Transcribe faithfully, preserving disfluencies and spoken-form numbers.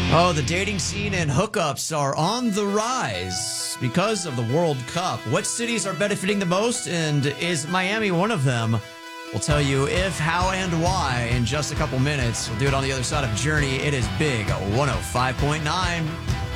Oh, the dating scene and hookups are on the rise because of the World Cup. What cities are benefiting the most, and is Miami one of them? We'll tell you if, how, and why in just a couple minutes. We'll do it on the other side of Journey. It is Big one oh five point nine.